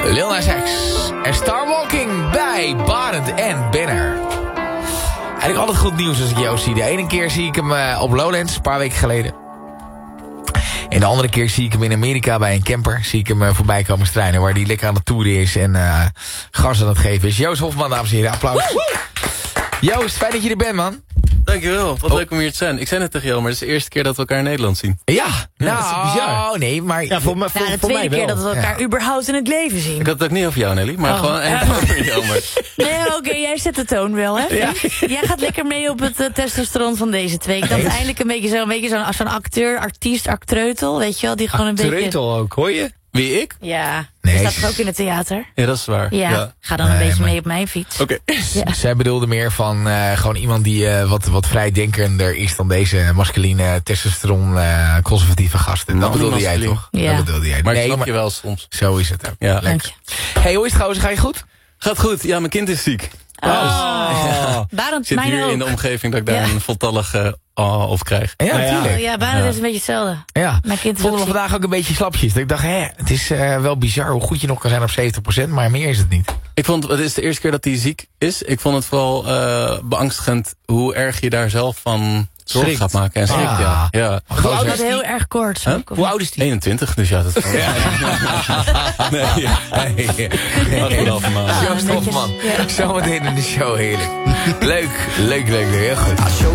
Lil Nas X en Starwalking bij Barend en Benner. Eigenlijk altijd goed nieuws als ik jou zie. De ene keer zie ik hem op Lowlands, een paar weken geleden. En de andere keer zie ik hem in Amerika bij een camper. Zie ik hem voorbij komen strijden, waar hij lekker aan het toeren is en gas aan het geven is. Joost Hofman, dames en heren, applaus. Joost, fijn dat je er bent, man. Dankjewel, wat leuk om hier te zijn. Ik zei het tegen jou, maar het is de eerste keer dat we elkaar in Nederland zien. Ja, dat is bizar. Nee, maar... Ja, voor de tweede keer dat we elkaar überhaupt in het leven zien. Ik had het ook niet over jou, Nelly, maar gewoon over jou. Nee, oké, jij zet de toon wel, hè? Ja. Jij gaat lekker mee op het testosteron van deze twee. Ik dacht eindelijk een beetje zo'n acteur, artiest, actreutel, weet je wel, die gewoon een beetje... Actreutel ook, hoor je? Wie, ik? Ja, Nee, je staat toch ook in het theater? Ja, dat is waar. Ja. Ga dan een beetje mee op mijn fiets. Oké. Ja. Zij bedoelde meer van gewoon iemand die wat vrijdenkender is dan deze masculine testosteron conservatieve gasten. Dat bedoelde jij toch? Ja. Dat bedoelde jij. Maar Nee, ik snap maar je wel soms. zo is het ook. Ja. Dank je. Hey, hoe is het trouwens? Ga je goed? Gaat goed, ja, mijn kind is ziek. Barend, Zit mijne hier ook. in de omgeving dat ik daar een voltallige op krijg. Ja, natuurlijk. Ja, Barend is een beetje hetzelfde. Ja. Mijn kind is Vonden ook we ziek. vandaag ook een beetje slapjes. Dat ik dacht, het is wel bizar hoe goed je nog kan zijn op 70%, maar meer is het niet. Ik vond, het is de eerste keer dat hij ziek is. Ik vond het vooral beangstigend hoe erg je daar zelf van zorg gaat maken. En schrikt, ja. Hoe oud is heel erg kort. Huh? Hoe oud is die? 21, dus ja, dat is Nee, anderhalve maand. Joost Hofman. Zometeen in de show, heerlijk. Leuk. Heel goed.